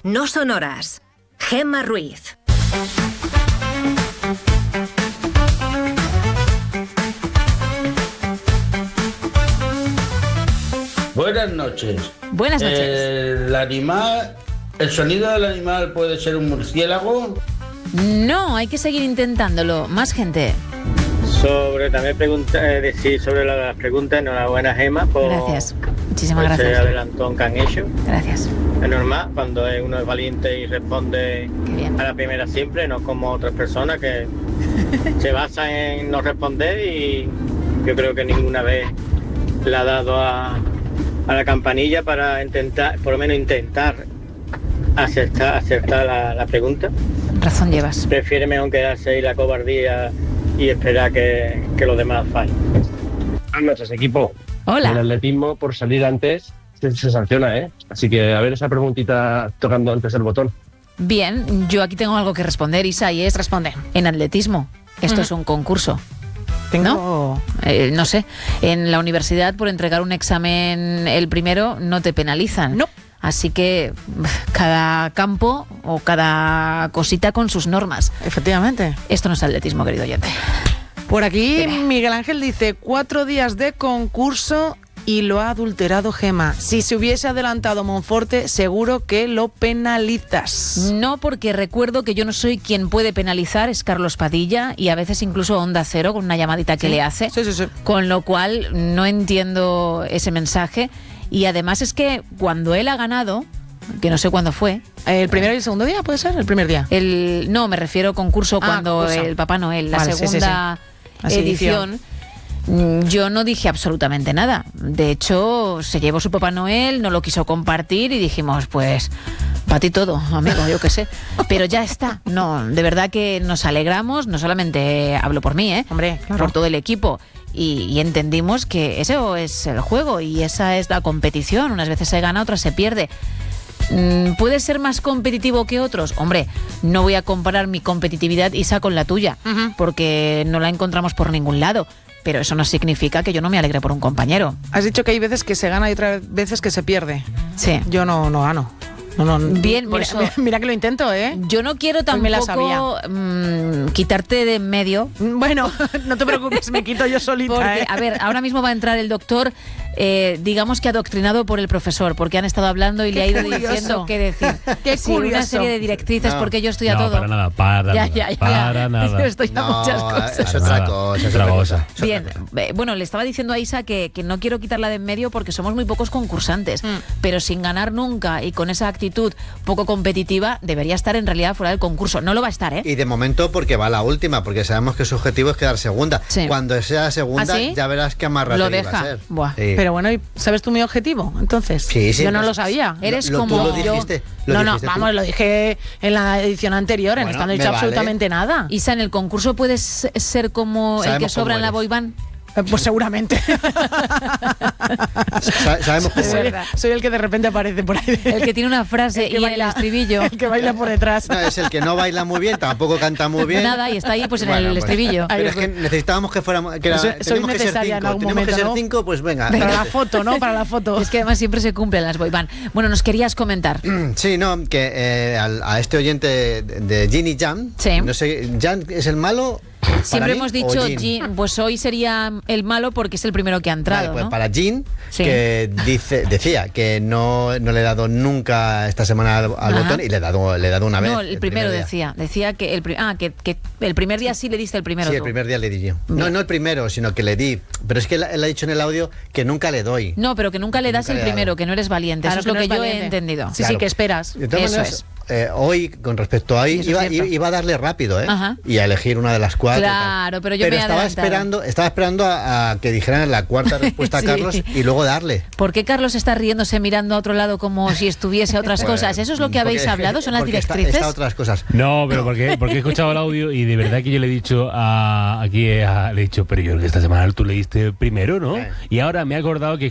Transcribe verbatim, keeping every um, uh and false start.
no son horas. Gemma Ruiz. Buenas noches. Buenas noches. Eh, el animal, el sonido del animal puede ser un murciélago. No, hay que seguir intentándolo. Más gente. Sobre también pregunta, eh, decir sobre las preguntas, enhorabuena Gemma por Gracias. Muchísimas por ese gracias. adelantón que han hecho. Gracias. Es normal cuando uno es valiente y responde Qué bien. a la primera siempre, no como otras personas que se basan en no responder, y yo creo que ninguna vez le ha dado a, a la campanilla para intentar, por lo menos intentar acertar, acertar la, la pregunta. Razón llevas. Prefiere mejor quedarse ahí la cobardía y esperar que, que los demás fallen. Buenas noches, equipo. Hola. El atletismo, por salir antes, se, se sanciona, ¿eh? Así que a ver esa preguntita tocando antes el botón. Bien, yo aquí tengo algo que responder, Isa, y es... Responde. En atletismo. Esto Ujú. es un concurso. Tengo... ¿No? Eh, no sé. En la universidad, por entregar un examen el primero, no te penalizan. No. Así que cada campo o cada cosita con sus normas. Efectivamente. Esto no es atletismo, querido oyente. Por aquí Dime. Miguel Ángel dice, cuatro días de concurso y lo ha adulterado Gemma. Si se hubiese adelantado Monforte, seguro que lo penalizas. No, porque recuerdo que yo no soy quien puede penalizar, es Carlos Padilla, y a veces incluso Onda Cero con una llamadita que Sí. le hace. Sí, sí, sí. Con lo cual no entiendo ese mensaje. Y además es que cuando él ha ganado, que no sé cuándo fue, ¿El primero y el segundo día puede ser? ¿El primer día? el no, me refiero concurso Ah, cuando concurso. el Papá Noel, la Vale, sí, sí, segunda La edición, mm, yo no dije absolutamente nada. De hecho, se llevó su Papá Noel, no lo quiso compartir y dijimos, pues, para ti todo, amigo, yo qué sé. Pero ya está. No, de verdad que nos alegramos, no solamente hablo por mí, ¿eh? Hombre, claro. Por todo el equipo. Y, y entendimos que eso es el juego y esa es la competición. Unas veces se gana, otras se pierde. Mm, ¿Puede ser más competitivo que otros? Hombre, no voy a comparar mi competitividad, Isa, con la tuya, Ujú. porque no la encontramos por ningún lado. Pero eso no significa que yo no me alegre por un compañero. Has dicho que hay veces que se gana y otras veces que se pierde. Sí. Yo no, no gano. No, no, Bien, por mira, eso- mira, mira que lo intento, ¿eh? Yo no quiero Hoy me la tampoco mm, quitarte de en medio. Bueno, no te preocupes, me quito yo solita, Porque, ¿eh? a ver, ahora mismo va a entrar el doctor, eh, digamos que adoctrinado por el profesor, porque han estado hablando y le ha ido curioso. diciendo qué decir. Qué Sí, una curioso. serie de directrices, No. porque yo estoy a No, todo. para nada, para ya, nada, ya, ya. para nada. Yo estoy a No, muchas cosas. es otra cosa, es otra cosa. Bien, eh, bueno, le estaba diciendo a Isa que, que no quiero quitarla de en medio porque somos muy pocos concursantes, Mm. pero sin ganar nunca y con esa actitud poco competitiva, debería estar en realidad fuera del concurso. No lo va a estar, ¿eh? Y de momento porque va la última, porque sabemos que su objetivo es quedar segunda. Sí. Cuando sea segunda, ¿Ah, sí? ya verás qué amarrate Lo iba a deja. ser. Buah. Sí. Pero bueno, ¿y ¿sabes tú mi objetivo? Entonces, Sí, sí, yo no pues- lo sabía. Eres Lo- como tú lo yo. dijiste. Lo no, no, dijiste tú. vamos, lo dije en la edición anterior, en Bueno, esta no he me dicho vale. absolutamente nada. Isa, ¿en el concurso puedes ser como el que Sabemos sobra cómo en la eres. boyband? Eh, Pues seguramente. Sa- sabemos cómo soy, es. soy el que de repente aparece por ahí. El que tiene una frase El que y baila- el estribillo. El que baila por detrás. No, es el que no baila muy bien, tampoco canta muy bien. Nada, y está ahí pues en Bueno, el pues, estribillo. Pero es que necesitábamos que fuéramos. Que era- Soy- soy teníamos que ser necesaria en cinco. algún Teníamos que momento, ser ¿no? cinco, pues venga. Para la foto, ¿no? Para la foto. Es que además siempre se cumplen las boyband. Bueno, nos querías comentar. Sí, no, que eh, al- a este oyente de, de Ginny Jan, Sí. no sé, ¿Jan es el malo? para Siempre mí, hemos o dicho, Jin? Jin, pues hoy sería el malo porque es el primero que ha entrado, Vale, pues ¿no? para Jean, Sí. que dice, decía que no, no le he dado nunca esta semana al, al Ajá. botón y le he dado, le he dado una vez. No, el, primero primer día. decía. Decía que el, pri- ah, que, que el primer día sí le diste el primero Sí, tú. el primer día le di yo. No, Bien. no el primero, sino que le di. Pero es que él, él ha dicho en el audio que nunca le doy. No, pero que nunca le das Nunca el le he dado. primero, que no eres valiente. Claro, Eso es lo no que eres yo valiente. he entendido. Sí, sí, Claro. que esperas. De todas Eso maneras, es. eh, hoy, con respecto a hoy, Y eso iba, es cierto. iba a darle rápido, ¿eh? Ajá. Y a elegir una de las cuatro. Claro, tal. pero yo me he estaba adelantado. esperando, estaba esperando a, a que dijeran la cuarta respuesta Sí. a Carlos y luego darle. ¿Por qué Carlos está riéndose mirando a otro lado como si estuviese a otras Pues, cosas? ¿Eso es lo que habéis porque- hablado? ¿Son las porque está- directrices? Está, otras cosas. No, pero porque, porque he escuchado el audio y de verdad que yo le he dicho a, aquí a- le he dicho, pero yo creo que esta semana tú le diste primero, ¿no? Sí. Y ahora me he acordado que